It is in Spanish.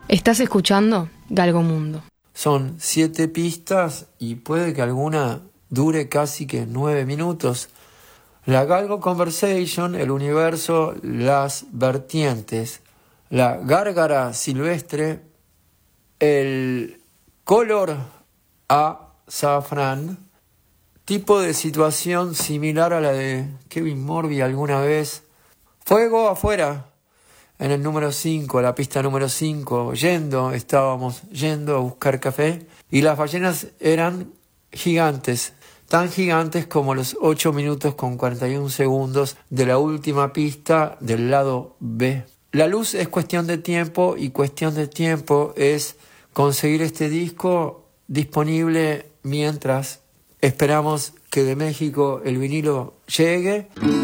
Estás escuchando Galgo Mundo. Son 7 pistas y puede que alguna dure casi que 9 minutos. La Galgo Conversation, el universo, las vertientes, la gárgara silvestre, el color azafrán, tipo de situación similar a la de Kevin Morby alguna vez. Fuego afuera. En el número 5, la pista número 5, estábamos yendo a buscar café y las ballenas eran gigantes, tan gigantes como los 8 minutos con 41 segundos de la última pista del lado B. La luz es cuestión de tiempo y cuestión de tiempo es conseguir este disco disponible mientras esperamos que de México el vinilo llegue.